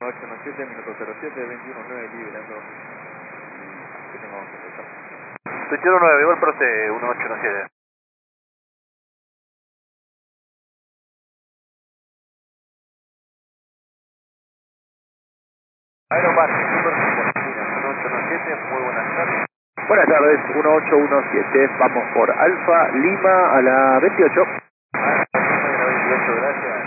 817, minuto 07, 21-9, liberando. Que tengamos que empezar. 21-9, igual proce 1817. Aerobar, Super 1817, muy buenas tardes. Buenas tardes, 1817, vamos por Alfa Lima a la 28. Alfa Lima a la 28, gracias.